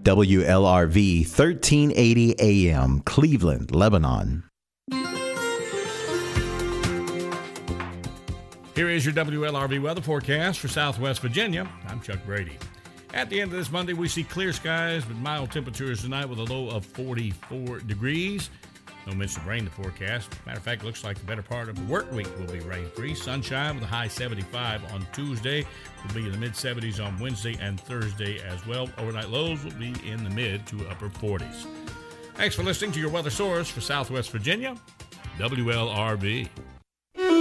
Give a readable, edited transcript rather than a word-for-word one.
WLRV 1380 AM, Cleveland, Lebanon. Here is your WLRV weather forecast for Southwest Virginia. I'm Chuck Brady. At the end of this Monday, we see clear skies with mild temperatures tonight with a low of 44 degrees. No mention of rain in the forecast. Matter of fact, looks like the better part of the work week will be rain-free. Sunshine with a high 75 on Tuesday. Will be in the mid-70s on Wednesday and Thursday as well. Overnight lows will be in the mid to upper 40s. Thanks for listening to your weather source for Southwest Virginia, WLRV.